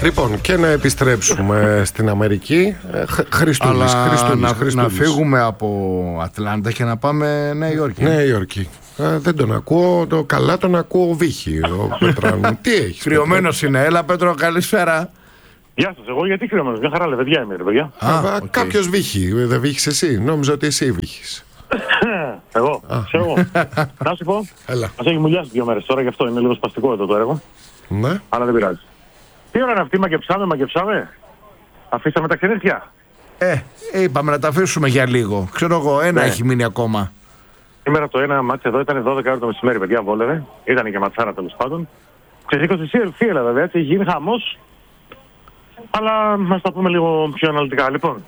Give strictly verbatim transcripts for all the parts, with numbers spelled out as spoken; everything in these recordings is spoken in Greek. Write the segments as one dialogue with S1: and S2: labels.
S1: Λοιπόν, και να επιστρέψουμε στην Αμερική. Χριστούλης,
S2: Αλλά
S1: Χριστούλης,
S2: να,
S1: Χριστούλης.
S2: να φύγουμε από Ατλάντα και να πάμε Νέα Υόρκη.
S1: Νέα Υόρκη. Ε, δεν τον ακούω, το καλά τον ακούω Βύχη, ο Πετράνου. Τι έχεις?
S2: Κρυωμένος είναι. Έλα Πέτρο, καλησπέρα.
S3: Γεια σας, εγώ γιατί κρυωμένος? Μια χαρά, λέει, παιδιά είμαι, ρε παιδιά.
S2: Α, οκ.
S1: Κάποιος βύχει, δεν βύχεις εσύ? Νόμιζα ότι εσύ βύχεις.
S3: Εγώ, ξέρω εγώ. Να σου πω,
S1: Έλα.
S3: μας έχει μουλιάσει δύο μέρες τώρα, γι' αυτό είναι λίγο σπαστικό εδώ το έργο.
S1: Ναι.
S3: Αλλά δεν πειράζει. Τι ώρα είναι αυτή, μαγεψάμε, μαγεψάμε. Αφήσαμε τα ξενύχια.
S2: Ε, είπαμε να τα αφήσουμε για λίγο. Ξέρω εγώ, ένα
S3: Ναι.
S2: έχει μείνει ακόμα.
S3: Σήμερα το ένα μάτι εδώ ήταν δώδεκα ώρα το μεσημέρι, παιδιά, βόλευε. Ήταν και ματσάρα τέλος πάντων. Ξεσήκωσε εσύ, φίλε, βέβαια, έτσι, έχει γίνει χαμός. Αλλά μας τα πούμε λίγο πιο αναλυτικά. Λοιπόν,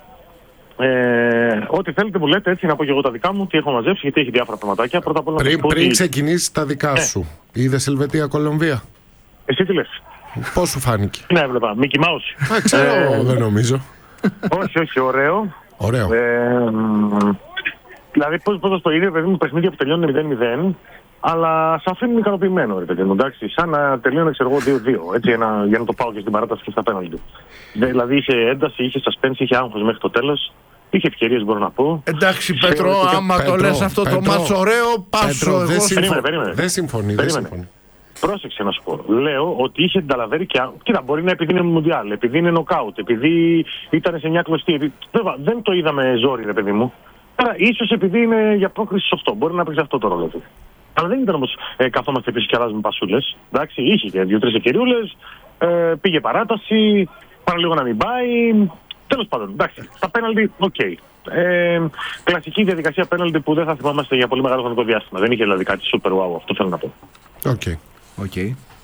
S3: ε, ό,τι θέλετε μου λέτε, έτσι να πω και εγώ τα δικά μου, τι έχω μαζέψει, γιατί έχει διάφορα πραγματάκια. Πρώτα απ' όλα να σας
S1: Πριν,
S3: πω
S1: πριν
S3: ότι-
S1: ξεκινήσεις τα δικά σου, είδες Ελβετία Κολομβία?
S3: Εσύ τι λες?
S1: Πώς σου φάνηκε?
S3: Ναι, έβλεπα. Μίκι Μάους.
S1: Α, ξέρω, δεν νομίζω.
S3: Όχι, όχι, ωραίο.
S1: Ωραίο.
S3: Ε, μ, δηλαδή, πώς, πώς θα στο ίδιο, παιδί μου, παιχνίδια που τελειώνουν μηδέν μηδέν, αλλά σε αφήνουν ικανοποιημένο, ρε παιδί μου, εντάξει, σαν να τελείωνε, ξέρω εγώ, δύο δύο, έτσι, ένα, για να το πάω και στην παράταση και στα πέναλτι. Δηλαδή, είχε ένταση, είχε suspense, είχε άγχος μέχρι το τέλος, είχε ευκαιρίες, μπορώ να πω.
S2: Εντάξει Πέτρο,
S3: Θεωρητικά-
S2: άμα το
S1: Πέτρο,
S2: λες αυτό το
S1: Πέτρο,
S2: μάτς ωραίο, πάσω
S1: Πέτρο,
S2: εγώ.
S1: δεν
S2: σε-
S1: συμφω-
S3: Περίμενε, περίμενε.
S1: δεν συμφωνεί, δεν
S3: Περίμενε.
S1: συμφωνεί.
S3: Πρόσεξε να σου πω. Λέω ότι είχε την Ταλαβέρη και. Κοίτα, μπορεί να επειδή είναι Μουντιάλ, επειδή είναι νοκάουτ, επειδή ήταν σε μια κλωστή. επει- Βέβαια, δεν το είδαμε ζόρι, ρε παιδί μου. Άρα, ίσως επειδή είναι για πρόκριση σοφτό. Μπορεί να παίξει αυτό το ρόλο του. Αλλά δεν ήταν όμως ε, καθόμαστε επίσης και αλλάζουμε πασούλες. Εντάξει, είχε και δύο-τρεις ευκαιριούλες, ε, πήγε παράταση, παραλίγο να μην πάει. Τέλος πάντων, εντάξει, τα πέναλτι, οκ. Ε, κλασική διαδικασία πέναλτι που δεν θα θυμάμαστε για πολύ μεγάλο χρονικό διάστημα. Δεν είχε δηλαδή κάτι super wow, αυτό θέλω να πω.
S1: Οκ.
S2: Οκ.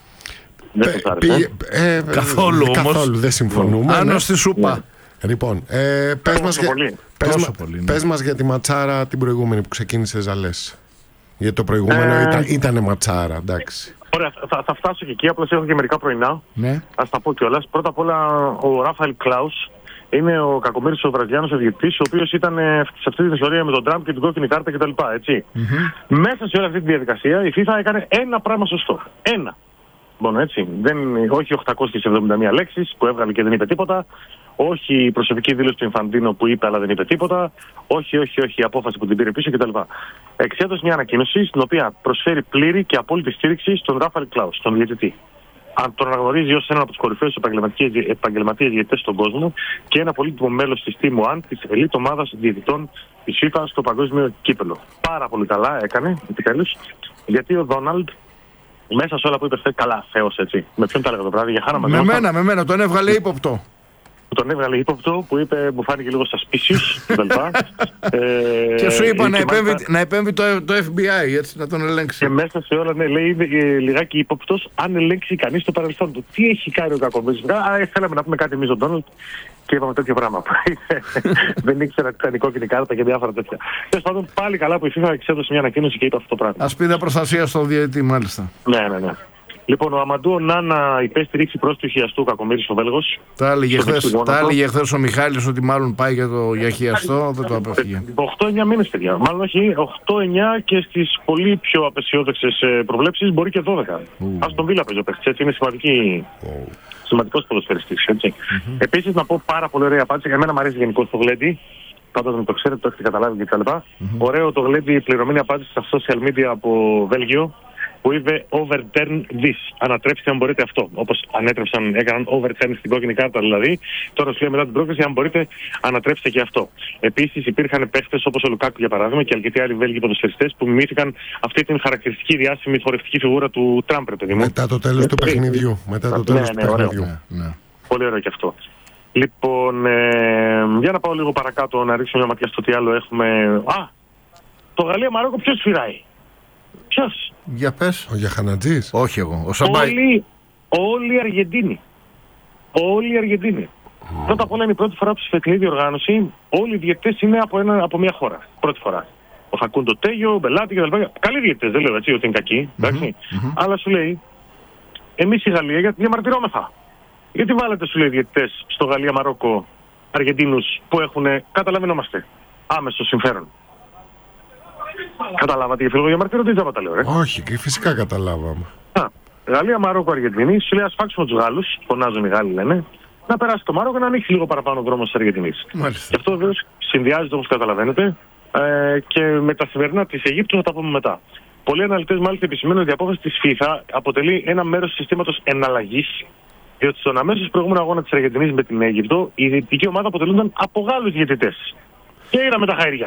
S3: Δεν σας άρεσε.
S1: Πήγε- ε,
S2: Καθόλου όμως.
S1: Καθόλου δεν συμφωνούμε.
S2: Άνω
S1: ναι.
S2: στη σούπα.
S1: Λοιπόν, ε, πες,
S3: Τόσο
S1: μας για,
S3: πολύ.
S1: πες,
S2: Τόσο
S1: μα-
S2: πολύ, ναι.
S1: πες μας για τη ματσάρα την προηγούμενη που ξεκίνησε Ζαλές. Γιατί το προηγούμενο
S3: Ε,
S1: ήταν, ήτανε ματσάρα, εντάξει.
S3: Ωραία, θα, θα φτάσω και εκεί, απλώς έχω και μερικά πρωινά.
S2: Ναι.
S3: Ας τα πω κιόλας. Πρώτα απ' όλα, ο Ράφαελ Κλάους είναι ο κακομοίρης ο Βραζιλιάνος διαιτητής, ο οποίος ήταν ε, σε αυτή την ιστορία με τον Τραμπ και την κόκκινη κάρτα κτλ. Έτσι. Μέσα σε όλη αυτή τη διαδικασία η FIFA έκανε ένα πράγμα σωστό. Ένα. Μόνο έτσι. Δεν, όχι οκτακόσιες εβδομήντα μία λέξεις που έβγαλε και δεν είπε τίποτα. Όχι η προσωπική δήλωση του Ινφαντίνο που είπε αλλά δεν είπε τίποτα. Όχι, όχι, όχι η απόφαση που την πήρε πίσω κτλ. Εξέδωσε μια ανακοίνωση στην οποία προσφέρει πλήρη και απόλυτη στήριξη στον Ράφαελ Κλάους, τον διαιτητή. Αν τον αναγνωρίζει ως έναν από τους κορυφαίους επαγγελματίες διαιτητές στον κόσμο και ένα πολύτιμο μέλος της Team One, της ελίτ ομάδας διαιτητών της FIFA στο παγκόσμιο κύπελο. Πάρα πολύ καλά έκανε, επιτέλους, γιατί ο Δόναλντ μέσα σε όλα που είπε χθες, καλά, Θεός έτσι. Με ποιον τα έλεγα το βράδυ, για χάνα μας.
S2: Με μένα, με μένα, τον έβγαλε ύποπτο.
S3: Που τον έβγαλε ύποπτο, που είπε, μου φάνηκε λίγο suspicious κτλ. ε,
S2: Και σου είπα να
S3: και
S2: επέμβει,
S3: μάλιστα-
S2: να επέμβει το, το εφ μπι άι, έτσι, να τον ελέγξει.
S3: Και μέσα σε όλα, ναι, λέει ε, λιγάκι ύποπτος, αν ελέγξει κανείς το παρελθόν του. Τι έχει κάνει ο κακομοίρης. Α, ε, θέλαμε να πούμε κάτι εμείς τον Ντόναλντ και είπαμε τέτοιο πράγμα. Δεν ήξερα ότι ήταν η κόκκινη κάρτα και διάφορα τέτοια. Τέλος πάντων, πάλι καλά που η FIFA εξέδωσε μια ανακοίνωση και είπε αυτό το πράγμα.
S2: Ασπίδα προστασία στον διαιτητή, μάλιστα.
S3: Ναι, ναι, ναι. Λοιπόν, ο Αμαντού Νάνα υπέστη ρήξη πρόστιου χιαστού κακομοίρης ο Βέλγος.
S2: Τα έλεγε
S3: Στο
S2: χθες,
S3: δεξί
S2: τα
S3: γόνατο.
S2: έλεγε χθες ο Μιχάλης ότι μάλλον πάει για το για χιαστό, δεν το απέφυγε.
S3: οκτώ εννιά μήνες, παιδιά. Μάλλον όχι, οκτώ εννιά και στις πολύ πιο απεσιόδοξες ε, προβλέψεις μπορεί και δώδεκα. Ας τον Βίλα παίζει ο παίκτης, έτσι, είναι σημαντική, σημαντικός ποδοσφαιριστής, έτσι. Επίσης, να πω πάρα πολύ ωραία απάντηση. Εμένα μου αρέσει γενικώς το γλέντι. Πάντα δεν το ξέρετε, το έχετε καταλάβει κτλ. Ωραίο το γλέντι, η πληρωμένη απάντηση στα social media από Βέλγιο, που είπε overturn this. Ανατρέψτε αν μπορείτε αυτό. Όπως ανέτρεψαν, έκαναν overturn στην κόκκινη κάρτα δηλαδή. Τώρα σου λέει μετά την πρόκληση, αν μπορείτε, ανατρέψτε και αυτό. Επίσης υπήρχαν παίχτες όπως ο Λουκάκου για παράδειγμα και αρκετοί άλλοι Βέλγοι ποδοσφαιριστές που μιμήθηκαν αυτή την χαρακτηριστική διάσημη χορευτική φιγούρα του Τραμπ, ρε παιδί μου.
S1: Μετά το τέλος του
S3: Ε,
S1: παιχνιδιού. Μετά το
S3: ναι,
S1: τέλος
S3: ναι,
S1: του
S3: ωραίο.
S1: παιχνιδιού.
S2: Ναι, ναι.
S3: Πολύ ωραίο και αυτό. Λοιπόν, ε, για να πάω λίγο παρακάτω, να ρίξω μια ματιά στο τι άλλο έχουμε. Α! Το Γαλλία-Μαρόκο ποιος σφυράει? Ποιος?
S2: Για πες.
S1: Ο Γιαχανατζής.
S2: Όχι εγώ, ο Σαμπάι.
S3: Όλοι, όλοι οι Αργεντίνοι. Όλοι οι Αργεντίνοι. Mm. Πρώτα απ' όλα είναι η πρώτη φορά που στη φετινή διοργάνωση όλοι οι διαιτητές είναι από, ένα, από μια χώρα. Πρώτη φορά. Ο Φακούντο Τέγιο, ο Μπελάτη κτλ. Καλοί διαιτητές, δεν λέω έτσι ότι είναι κακοί. Εντάξει.
S2: Mm-hmm.
S3: Αλλά σου λέει, εμείς η Γαλλία γιατί διαμαρτυρόμεθα. Γιατί βάλετε, σου λέει, διαιτητές στο Γαλλία-Μαρόκο Αργεντίνους που έχουν, καταλαβαίνομαστε, άμεσο συμφέρον. Καταλάβατε γιατί εγώ διαμαρτύρω, τι τζάμπα τα λέω, ρε.
S1: Όχι, και φυσικά καταλάβαμε.
S3: Α, Γαλλία, Μαρόκο, Αργεντινή. Σου λέει ας φάξουμε τους Γάλλους, φωνάζουν οι Γάλλοι λένε, να περάσει το Μαρόκο να ανοίξει λίγο παραπάνω δρόμο της Αργεντινής. Και αυτό βεβαίως συνδυάζεται όπως καταλαβαίνετε ε, και με τα σημερινά της Αιγύπτου θα τα πούμε μετά. Πολλοί αναλυτές μάλιστα επισημαίνουν ότι η απόφαση της FIFA αποτελεί ένα μέρος του συστήματος εναλλαγής, διότι στον αμέσως προηγούμενο αγώνα της Αργεντινής με την Αίγυπτο η δυτική ομάδα αποτελούνταν από Γάλλους διαιτητές. Και είδαμε τα χαίρια.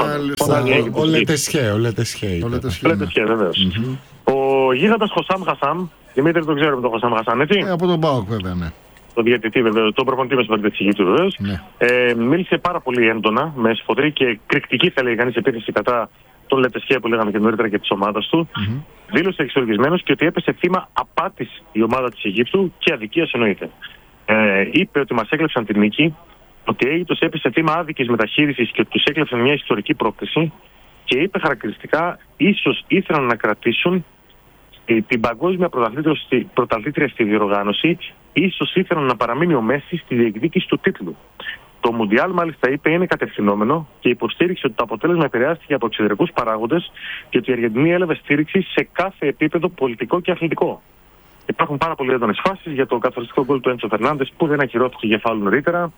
S1: Ο Λετεσχέ, ο Λετεσχέ.
S3: Ο Λετεσχέ, βεβαίως. Ο γίγαντας Χωσάμ Χασάμ, Δημήτρη τον ξέρουμε τον Χωσάμ Χασάμ, έτσι.
S2: Ε, από τον ΠΑΟΚ βέβαια, ναι.
S3: Το διαιτητή βεβαίως, τον προπονητή με στην της Αιγύπτου βεβαίως.
S2: Ναι.
S3: Ε, μίλησε πάρα πολύ έντονα, με σφοδρή και κρυκτική θα λέει κανείς επίθεση κατά τον Λετεσχέ που λέγαμε και νωρίτερα και της ομάδας του. Mm-hmm. Δήλωσε εξοργισμένος και ότι έπεσε θύμα απάτης η ομάδα της Αιγύπτου και αδικίας εννοείται. Ε, είπε ότι μας έκλεψαν την νίκη, ότι η Αίγυπτος έπεσε θύμα άδικης μεταχείρισης και ότι τους έκλεψαν μια ιστορική πρόκληση και είπε χαρακτηριστικά ίσως ήθελαν να κρατήσουν την παγκόσμια πρωταθλήτρια στη διοργάνωση, ίσως ήθελαν να παραμείνει ο Μέση στη διεκδίκηση του τίτλου. Το Μουντιάλ, μάλιστα, είπε είναι κατευθυνόμενο και υποστήριξε ότι το αποτέλεσμα επηρεάστηκε από εξωτερικούς παράγοντες και ότι η Αργεντινή έλαβε στήριξη σε κάθε επίπεδο πολιτικό και αθλητικό. Υπάρχουν πάρα πολλοί έντονες φάσεις για το καθοριστικό γκολ του Έντσο Φερνάντες που δεν ακυρώθηκε για φάουλ νωρίτερα.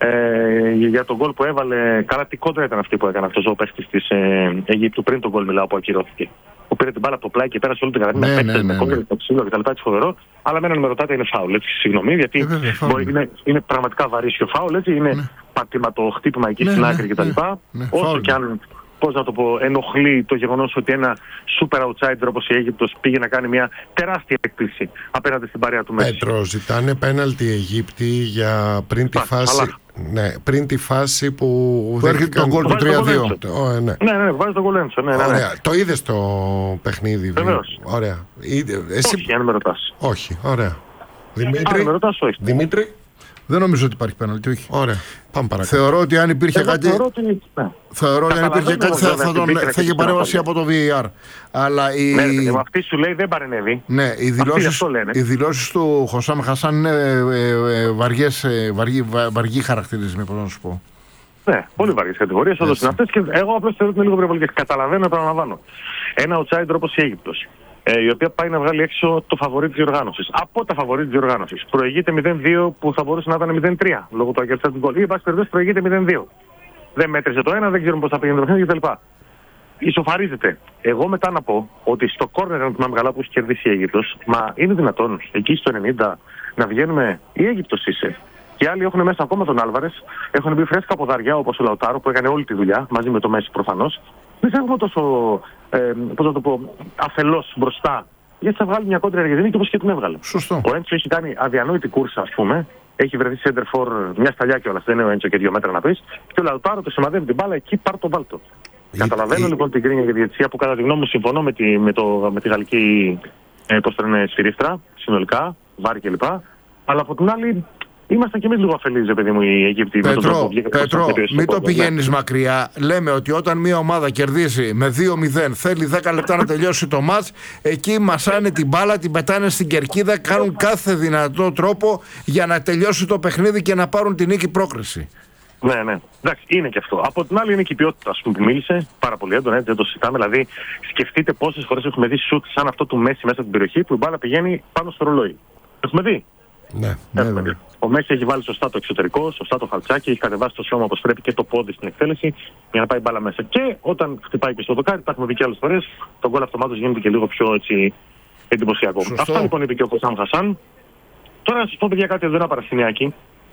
S3: Ε, για τον γκολ που έβαλε, καλά τι κόντρα ήταν αυτή που έκανε αυτός ο παίχτης της ε, Αιγύπτου πριν τον γκολ μιλάω που ακυρώθηκε. Που πήρε την μπάλα από το πλάι και πέρασε όλη την καταδίνα, ναι, ναι, ναι, με κόντρα, ναι. Το ξύλο κτλ. Έτσι φοβερό. Αλλά μέναν με ρωτάτε είναι φάουλ. Έτσι, συγγνώμη, γιατί ε, βέβαια, μπορεί, είναι, είναι πραγματικά βαρύσιο φάουλ. Έτσι, είναι ναι. πατήματο χτύπημα εκεί ναι, στην άκρη ναι, κτλ. Ναι, ναι, όσο και αν. Πώς να το πω, ενοχλεί το γεγονός ότι ένα super outsider όπως η Αίγυπτος πήγε να κάνει μια τεράστια έκπληξη απέναντι στην παρέα του Μέση.
S1: Πέτρο, ζητάνε πέναλτι οι Αιγύπτιοι για πριν τη φάση, ναι, πριν τη φάση που,
S2: που έρχεται τον γκολ του τρία δύο.
S3: Ναι, ναι, ναι, βάζει τον γκολ Έντσο. Ναι, ναι, ναι.
S1: Το είδες το παιχνίδι?
S3: Βεβαίως.
S1: Ωραία.
S3: Εσύ... Όχι, αν με ρωτάς.
S1: Όχι, ωραία. Δημήτρη,
S3: αν με ρωτάς, όχι.
S1: Δημήτρη.
S2: Δεν νομίζω ότι υπάρχει πέναλτι, όχι.
S1: Ωραία. Πάμε παρακάτω.
S2: Θεωρώ ότι αν υπήρχε
S3: Εγώ
S2: κάτι.
S3: Θεωρώ ότι, ναι.
S2: Θεωρώ ότι αν υπήρχε κάτι θα, θα, τον... θα είχε παρέμβαση από το βι έι αρ. Αλλά η...
S3: Ναι, ναι, αυτή σου λέει δεν παρενέβη.
S2: Ναι, οι δηλώσεις, οι δηλώσεις του Χωσάμ Χασάν είναι ε, ε, βαριές, ε, βαργοί, βαργοί χαρακτηρισμοί, πώς να σου πω.
S3: Ναι, πολύ βαριές κατηγορίες. Όντως είναι αυτές και εγώ απλώς θεωρώ ότι είναι λίγο υπερβολικές. Καταλαβαίνω, επαναλαμβάνω. Ένα outsider όπως η Αίγυπτος, Ε, η οποία πάει να βγάλει έξω το φαβορί της διοργάνωσης. Από τα φαβορί της διοργάνωσης. Προηγείται μηδέν δύο που θα μπορούσε να ήταν μηδέν τρία λόγω του αγγελιστά του γκολ. Ή εν πάση περιπτώσει προηγείται μηδέν δύο. Δεν μέτρησε το ένα, δεν ξέρουμε πώς θα πήγαινε το παιχνίδι κτλ. Ισοφαρίζεται. Εγώ μετά να πω ότι στο κόρνερ, αν θυμάμαι καλά, που έχει κερδίσει η Αίγυπτος, μα είναι δυνατόν εκεί στο ενενήντα να βγαίνουμε. Η Αίγυπτος είσαι. Και άλλοι έχουν μέσα ακόμα τον Άλβαρες, έχουν μπει φρέσκα ποδαριά όπως ο Λαουτάρο που έκανε όλη τη δουλειά μαζί με το Μέση προφανώς. Δεν έχουμε τόσο, ε, πώς να το πω, αφελώς μπροστά. Γιατί θα βγάλει μια κόντρα Αργεντινή και όπως και την έβγαλε.
S2: Σωστό.
S3: Ο Έντσο έχει κάνει αδιανόητη κούρσα, ας πούμε. Έχει βρεθεί center for μια σταλιά κιόλας. Δεν είναι ο Έντσο και δύο μέτρα να πεις. Και ο Λαουτάρο το σημαδεύει την μπάλα εκεί, πάρ' το βάλτο. Η... Καταλαβαίνω η... λοιπόν την κρίνια για τη διαιτησία που κατά τη γνώμη μου συμφωνώ με τη, με το, με τη γαλλική ε, πώς το λένε, σφυρίφτρα συνολικά, βάρη κλπ. Αλλά από την άλλη. Είμαστε κι εμείς λίγο αφελείς, παιδί μου, οι Αιγύπτιοι.
S2: Πέτρο, Πέτρο μην το πηγαίνεις ναι. μακριά. Λέμε ότι όταν μια ομάδα κερδίζει με δύο μηδέν, θέλει δέκα λεπτά να τελειώσει το μάτς, εκεί μασάνε την μπάλα, την πετάνε στην κερκίδα, κάνουν κάθε δυνατό τρόπο για να τελειώσει το παιχνίδι και να πάρουν την νίκη πρόκριση.
S3: Ναι, ναι. Εντάξει, είναι και αυτό. Από την άλλη είναι και η ποιότητα, ας πούμε, που μίλησε πάρα πολύ έντονα, έτσι, δεν το συζητάμε. Δηλαδή, σκεφτείτε πόσες φορές έχουμε δει σουτ σαν αυτό του Μέση μέσα στην περιοχή που η μπάλα πηγαίνει πάνω στο ρολόι. Έχουμε δει.
S1: Ναι,
S3: ναι, ναι. Ο Μέση έχει βάλει σωστά το εξωτερικό, σωστά το χαλτσάκι, έχει κατεβάσει το σώμα όπως πρέπει και το πόδι στην εκτέλεση για να πάει μπάλα μέσα. Και όταν χτυπάει και στο δοκάρι, τα έχουμε δει και άλλες φορές, το γκολ αυτομάτως γίνεται και λίγο πιο έτσι, εντυπωσιακό. Σωστό. Αυτά λοιπόν είπε και ο Χωσάμ Χασάν. Τώρα να σας πω, παιδιά, κάτι εδώ ένα παρασκηνιάκι,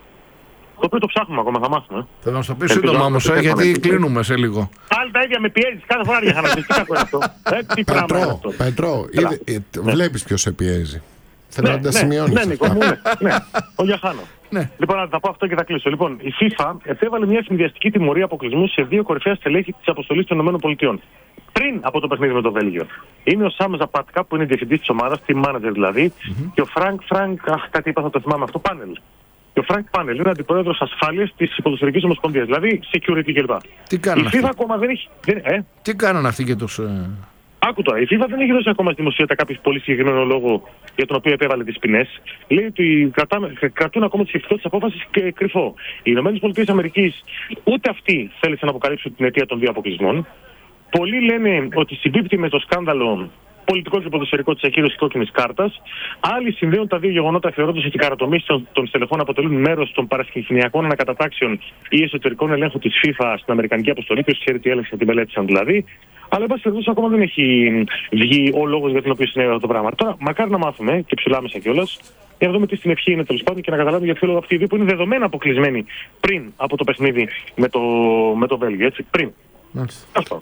S3: το οποίο το ψάχνουμε ακόμα, θα μάθουμε.
S2: Θέλω να σου το πει σύντομα όμως, ε, γιατί κλείνουμε σε λίγο.
S3: Πάλι τα ίδια με πιέζεις, κάθε φορά για να πει αυτό. Τι πράγμα είναι αυτό.
S1: Πέτρο, βλέπεις ποιος σε πιέζει. Θέλω να τα σημειώνεις.
S3: Ναι, Νίκο, ναι, ναι, ο Γιαχάνο. Ναι. Λοιπόν, να τα πω αυτό και θα κλείσω. Λοιπόν, η FIFA επέβαλε μια συνδυαστική τιμωρία αποκλεισμού σε δύο κορυφαία στελέχη της αποστολής των ΗΠΑ. Πριν από το παιχνίδι με το Βέλγιο. Είναι ο Σάμ Ζαπάτκα, που είναι διευθυντής της ομάδας, team manager δηλαδή, mm-hmm. και ο Φρανκ Φρανκ, αχ, κάτι είπα, θα το θυμάμαι αυτό, Πάνελ. Και ο Φρανκ Πάνελ είναι αντιπρόεδρος ασφάλειας της Ποδοσφαιρικής Ομοσπονδίας, δηλαδή security κλπ.
S2: Τι κάνανε αυτοί.
S3: Ακόμα δεν έχει. Δεν, ε?
S2: Τι κάνανε αυτοί και τους. Ε...
S3: Άκου τώρα, η FIFA δεν έχει δώσει ακόμα στη δημοσιότητα κάποιο πολύ συγκεκριμένο λόγο για τον οποίο επέβαλε τις ποινές. Λέει ότι κρατάμε, κρατούν ακόμα τη σχετικότητα της απόφασης και κρυφό. Οι ΗΠΑ ούτε αυτοί θέλησαν να αποκαλύψουν την αιτία των δύο αποκλεισμών. Πολλοί λένε ότι συμπίπτει με το σκάνδαλο πολιτικό και ποδοσφαιρικό της ακύρωσης κόκκινης κάρτας. Άλλοι συνδέουν τα δύο γεγονότα θεωρώντας ότι οι καρατομήσεις των στελεχών αποτελούν μέρος των παρασκηνιακών ανακατατάξεων ή εσωτερικών ελέγχων της FIFA στην Αμερικανική αποστολή. Ποιος ξέρει τι έλεγξαν, τι μελέτησαν δηλαδή. Αλλά εν πάση περιπτώσει ακόμα δεν έχει βγει ο λόγος για τον οποίο συνέβη αυτό το πράγμα. Τώρα, μακάρι να μάθουμε και ψηλά μέσα κιόλας, για να δούμε τι στην ευχή είναι τέλος πάντων και να καταλάβουμε για ποιο λόγο αυτοί οι δύο που είναι δεδομένα αποκλεισμένοι πριν από το παιχνίδι με το, με το Βέλγιο. Έτσι, πριν.
S2: Μάλιστα.